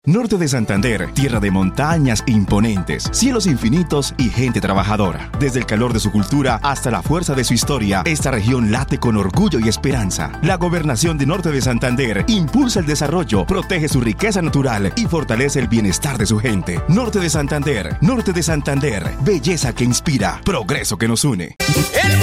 Norte de Santander, tierra de montañas imponentes, cielos infinitos y gente trabajadora. Desde el calor de su cultura hasta la fuerza de su historia, esta región late con orgullo y esperanza. La gobernación de Norte de Santander impulsa el desarrollo, protege su riqueza natural y fortalece el bienestar de su gente. Norte de Santander, belleza que inspira, progreso que nos une.